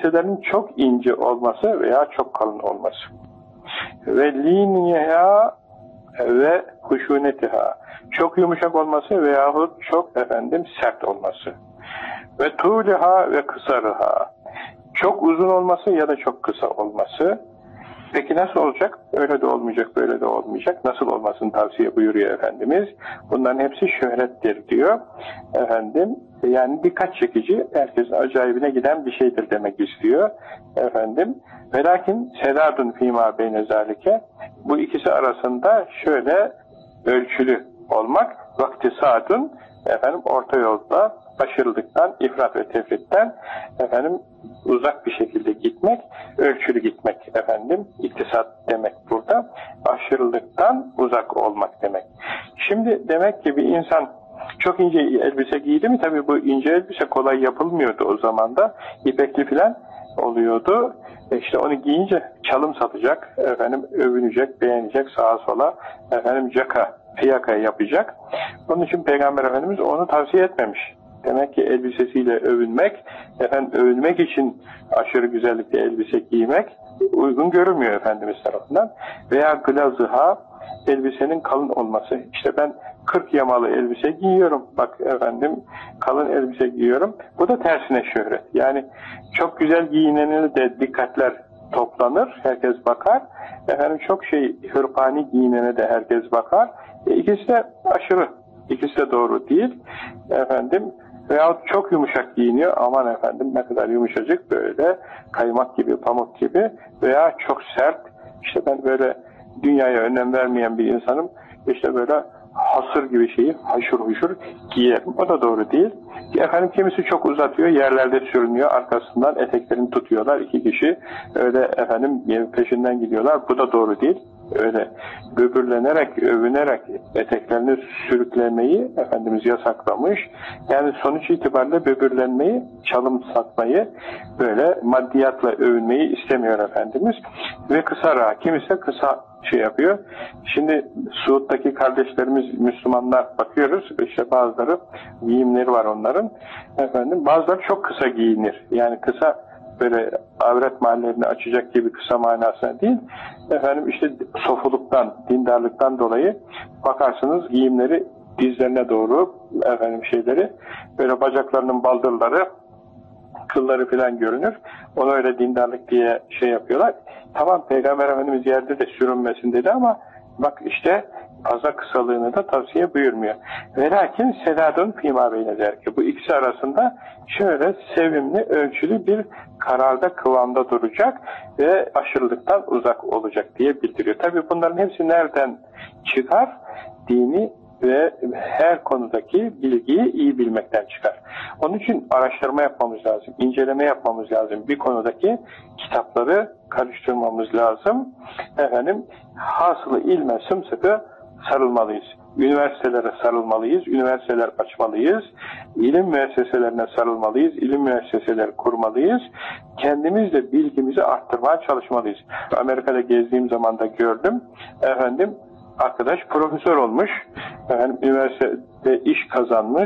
elbiselerin çok ince olması veya çok kalın olması. Ve liniha ve huşunetiha, çok yumuşak olması veyahut çok sert olması. Ve tuliha ve kısarıha, çok uzun olması ya da çok kısa olması. Peki nasıl olacak? Öyle de olmayacak, böyle de olmayacak. Nasıl olmasını tavsiye buyuruyor Efendimiz. Bunların hepsi şöhrettir diyor. Yani dikkat çekici, herkesin acayibine giden bir şeydir demek istiyor. Ve lakin sedadun fîmâ beyne zâlike, bu ikisi arasında şöyle ölçülü olmak, vaktisadun, orta yolda aşırılıktan, ifrat ve tefritten uzak bir şekilde gitmek, ölçülü gitmek iktisat demek burada. Aşırılıktan uzak olmak demek. Şimdi demek ki bir insan çok ince elbise giydi mi? Tabii bu ince elbise kolay yapılmıyordu o zaman da. İpekli filan oluyordu. İşte onu giyince çalım satacak, övünecek, beğenecek sağa sola, fiyaka yapacak. Onun için Peygamber Efendimiz onu tavsiye etmemiş. Demek ki elbisesiyle övünmek, övünmek için aşırı güzellikle elbise giymek uygun görülmüyor Efendimiz tarafından. Veya glazıha, elbisenin kalın olması. İşte ben 40 yamalı elbise giyiyorum. Bak kalın elbise giyiyorum. Bu da tersine şöhret. Yani çok güzel giyinene de dikkatler toplanır. Herkes bakar. Çok hırpani giyinene de herkes bakar. İkisi de aşırı. İkisi de doğru değil. Veyahut çok yumuşak giyiniyor. Aman ne kadar yumuşacık, böyle kaymak gibi, pamuk gibi. Veya çok sert. İşte ben böyle dünyaya önem vermeyen bir insanım. İşte böyle hasır gibi şeyi haşır huşur giyerim. O da doğru değil. Kimisi çok uzatıyor, yerlerde sürünüyor, arkasından eteklerini tutuyorlar. 2 kişi öyle peşinden gidiyorlar. Bu da doğru değil. Öyle böbürlenerek, övünerek eteklerini sürüklemeyi Efendimiz yasaklamış. Yani sonuç itibariyle böbürlenmeyi, çalım satmayı, böyle maddiyatla övünmeyi istemiyor Efendimiz. Ve kısa kimisi kısa yapıyor. Şimdi Suud'daki kardeşlerimiz Müslümanlar bakıyoruz. İşte bazıları giyimleri var onların. Bazıları çok kısa giyinir. Yani kısa böyle avret mahallelerini açacak gibi kısa manasına değil. İşte sofuluktan, dindarlıktan dolayı bakarsınız giyimleri dizlerine doğru böyle bacaklarının baldırları, kılları falan görünür. Onu öyle dindarlık diye yapıyorlar. Tamam, Peygamber Efendimiz yerde de sürünmesin dedi ama bak işte fazla kısalığını da tavsiye buyurmuyor. Ve lakin sedadun fîmâ beyne zâlike. Bu ikisi arasında şöyle sevimli, ölçülü bir kararda, kıvamda duracak ve aşırılıktan uzak olacak diye bildiriyor. Tabii bunların hepsi nereden çıkar? Dini ve her konudaki bilgiyi iyi bilmekten çıkar. Onun için araştırma yapmamız lazım, inceleme yapmamız lazım. Bir konudaki kitapları karıştırmamız lazım. Hasılı ilme sımsıkı sarılmalıyız. Üniversitelere sarılmalıyız, üniversiteler açmalıyız, ilim müesseselerine sarılmalıyız, ilim müesseseleri kurmalıyız. Kendimiz de bilgimizi arttırmaya çalışmalıyız. Amerika'da gezdiğim zaman da gördüm. Arkadaş profesör olmuş, üniversitede iş kazanmış,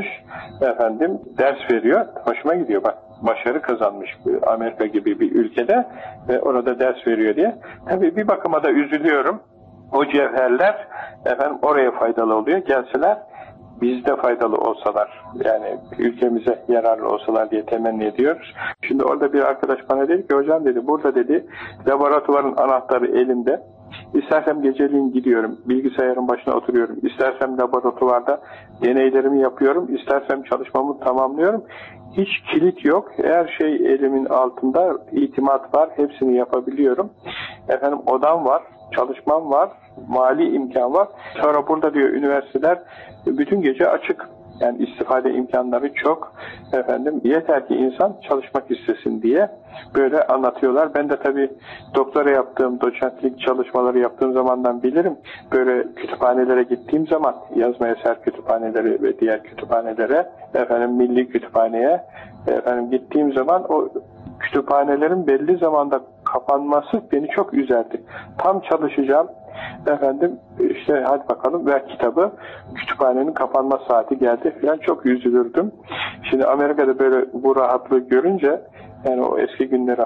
ders veriyor. Hoşuma gidiyor bak, başarı kazanmış Amerika gibi bir ülkede ve orada ders veriyor diye. Tabii bir bakıma da üzülüyorum. O cevherler oraya faydalı oluyor. Gelseler bizde faydalı olsalar, yani ülkemize yararlı olsalar diye temenni ediyoruz. Şimdi orada bir arkadaş bana dedi ki, hocam dedi, burada dedi laboratuvarın anahtarı elimde. İstersem geceliğin gidiyorum, bilgisayarın başına oturuyorum. İstersem laboratuvarda deneylerimi yapıyorum. İstersem çalışmamı tamamlıyorum. Hiç kilit yok. Her şey elimin altında. İtimat var. Hepsini yapabiliyorum. Odam var. Çalışmam var. Mali imkan var. Sonra burada diyor üniversiteler bütün gece açık. Yani istifade imkanları çok. Yeter ki insan çalışmak istesin diye böyle anlatıyorlar. Ben de tabii doktora yaptığım, doçentlik çalışmaları yaptığım zamandan bilirim. Böyle kütüphanelere gittiğim zaman, yazma eser kütüphaneleri ve diğer kütüphanelere, milli kütüphaneye gittiğim zaman o kütüphanelerin belli zamanda kapanması beni çok üzerdi. Tam çalışacağım. İşte hadi bakalım ver kitabı, kütüphanenin kapanma saati geldi falan, çok üzülürdüm. Şimdi Amerika'da böyle bu rahatlığı görünce, yani o eski günleri